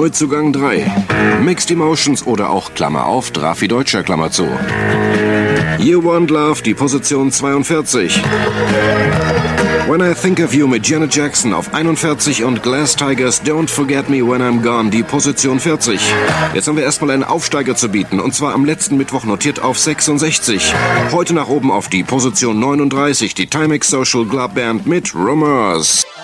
Neuzugang 3. Mixed Emotions oder auch Klammer auf, Drafi Deutscher, Klammer zu. You Want Love, die Position 42. When I Think of You mit Janet Jackson auf 41 und Glass Tigers Don't Forget Me When I'm Gone, die Position 40. Jetzt haben wir erstmal einen Aufsteiger zu bieten, und zwar am letzten Mittwoch notiert auf 66. Heute nach oben auf die Position 39, die Timex Social Club Band mit Rumors.